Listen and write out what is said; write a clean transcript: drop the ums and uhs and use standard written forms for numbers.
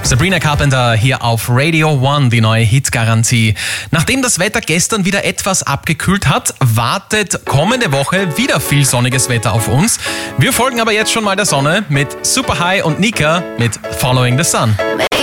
Sabrina Carpenter hier auf Radio One, die neue Hitgarantie. Nachdem das Wetter gestern wieder etwas abgekühlt hat, wartet kommende Woche wieder viel sonniges Wetter auf uns. Wir folgen aber jetzt schon mal der Sonne mit Super High und Nika mit Following the Sun.